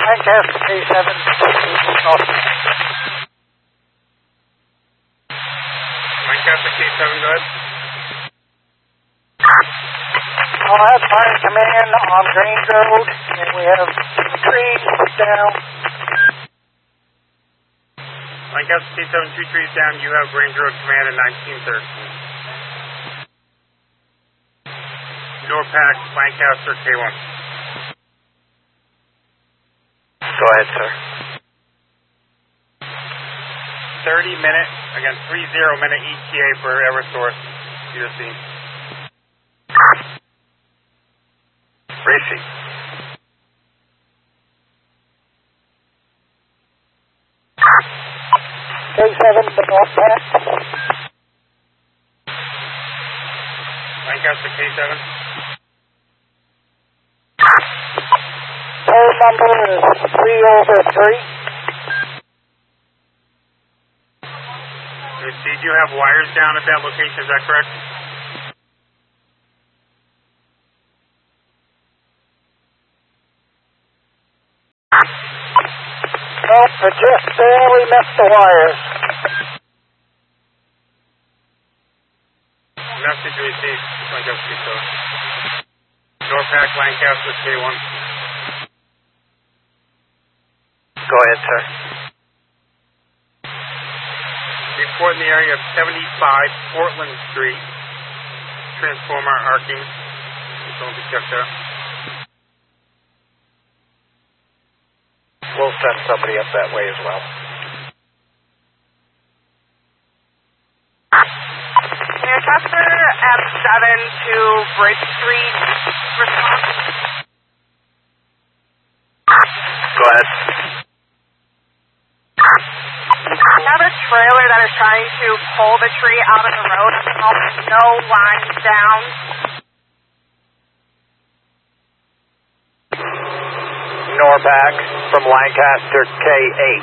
Lancaster K7, Lancaster K7, go ahead. I'll have fire command on Grange Road, and we have trees down. Lancaster K7, 2 trees down. You have Grange Road command at 1913. Norpac, Lancaster K1. Go ahead, sir. 30-minute, again, 30-minute ETA for Eversource. USC. Receive. K7 to Norpac. Lancaster K7. Poll number is 3/3. Did you have wires down at that location, is that correct? Nope, I just barely missed the wires. Message received, Lancaster K7. Norpac, Lancaster K1. Go ahead, sir. Report in the area of 75 Portland Street. Transformer arcing. Don't be checked out. We'll send somebody up that way as well. Manchester M7 to Bridge Street. Response. Go ahead. I have a trailer that is trying to pull the tree out of the road at the moment. No lines down. Norpac from Lancaster K8.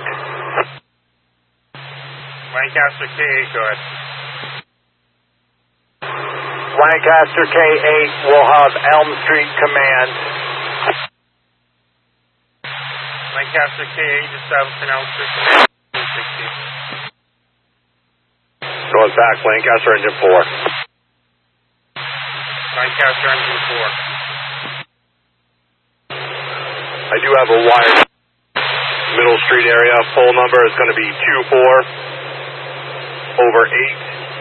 Lancaster K8, go ahead. Lancaster K8 will have Elm Street command. Lancaster K8 established in Elm Street command. 60. Goes back, Lancaster engine 4. Lancaster engine 4. I do have a wire. Middle Street area. Full number is going to be 24/8.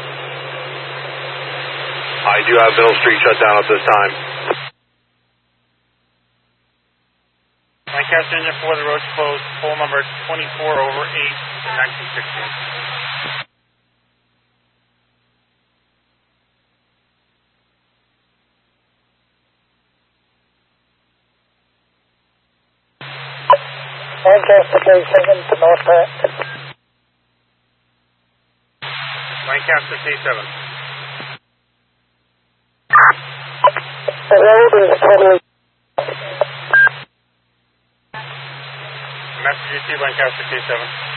I do have Middle Street shut down at this time. Lancaster engine 4, the road's closed. Full number 24/8 in 1916. Lancaster K7 to Norpac. Lancaster K7. The road is totally... Message received, Lancaster K7.